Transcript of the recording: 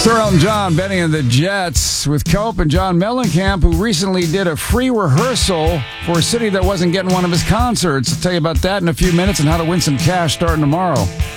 Sir Elton John, Benny and the Jets with Cope and John Mellencamp, who recently did a free rehearsal for a city that wasn't getting one of his concerts. I'll tell you about that in a few minutes and how to win some cash starting tomorrow.